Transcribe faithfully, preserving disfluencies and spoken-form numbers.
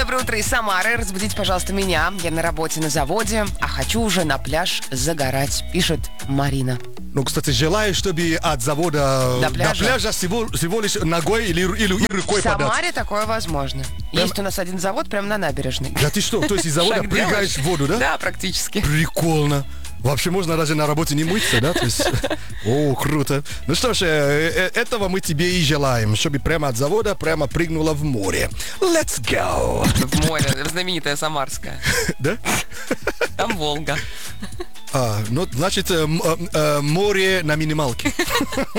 Доброе утро из Самары. Разбудите, пожалуйста, меня. Я на работе на заводе, а хочу уже на пляж загорать, пишет Марина. Ну, кстати, желаю, чтобы от завода До до пляжа, пляжа всего, всего лишь ногой или, или, или рукой В подать. Самаре такое возможно. Прям- Есть у нас один завод прямо на набережной. Да ты что, то есть из завода Шаг прыгаешь делаешь? в воду, да? Да, практически. Прикольно. Вообще можно даже на работе не мыться, да? То есть, о, круто. Ну что ж, э, э, этого мы тебе и желаем, чтобы прямо от завода прямо прыгнула в море. Let's go! В море, знаменитое Самарское. Да? Там Волга. А, ну, значит, э, м- э, э, море на минималке.